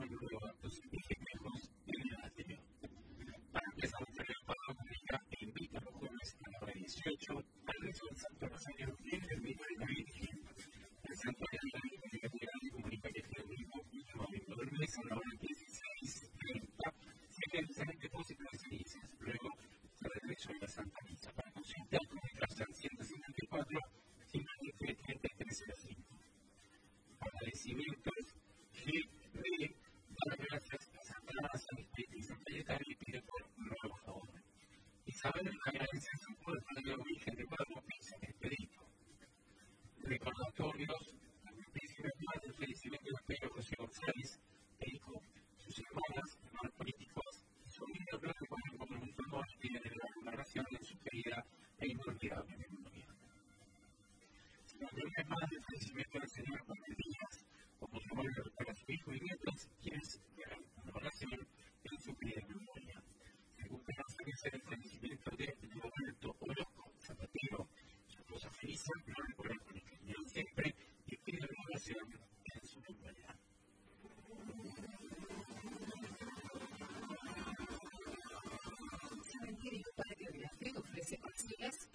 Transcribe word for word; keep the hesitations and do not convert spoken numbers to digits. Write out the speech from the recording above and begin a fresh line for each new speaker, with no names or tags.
y luego actos epidémicos en el anterior. Para empezar a tener para comunicar e invita a los jóvenes a la hora dieciocho al resto del Santo Rosario en el mismo de la Virgen. El santuario de la Virgen comunica que tiene un grupo mínimo del mes a la hora dieciséis treinta se realizan el depósito de cenizas. Luego se realizó la Santa Misa. Para consultar comunicarse al ciento cincuenta y cuatro cincuenta y tres treinta y tres cero cinco. Agradecimientos G D dar gracias a Santa Rosa y Santa Yetari y pide por un nuevo favor. Isabel agradece a su pueblo de la Virgen de Guadalupe y San Expedito. Recordatorios, muchísimas más del fallecimiento de Pedro José González, hijo, sus hermanas, hermanos políticos, su vida blanco como un favor y de la narración de su querida e inolvidable memoria. Una más del fallecimiento del señor Juan Díaz, como su abuelo para su hijo y nietos, quienes dieron una oración en su querida memoria. Según conocerse el fallecimiento de Roberto Orozco Zapatero, su esposa Felisa, lo recuerda con cariño siempre y pide una oración en su memoria.
El cementerio Patio de la Fe ofrece consultas